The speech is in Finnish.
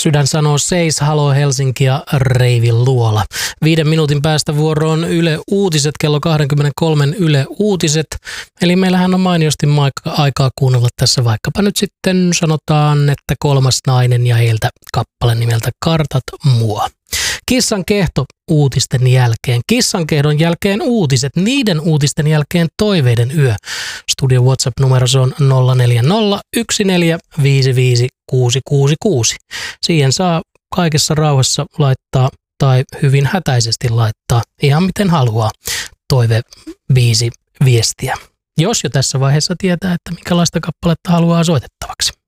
Sydän sanoo seis, Halo Helsinki ja Reivi Luola. 5 minuutin päästä vuoroon Yle Uutiset, kello 23 Yle Uutiset. Eli meillähän on mainiosti aikaa kuunnella tässä vaikkapa nyt sitten sanotaan, että 3. nainen ja heiltä kappale nimeltä Kartat mua. Kissan kehto uutisten jälkeen. Kissan kehdon jälkeen uutiset. Niiden uutisten jälkeen toiveiden yö. Studio WhatsApp-numero on 0401455666. Siihen saa kaikessa rauhassa laittaa tai hyvin hätäisesti laittaa ihan miten haluaa toive-biisi viestiä. Jos jo tässä vaiheessa tietää, että minkälaista kappaletta haluaa soitettavaksi.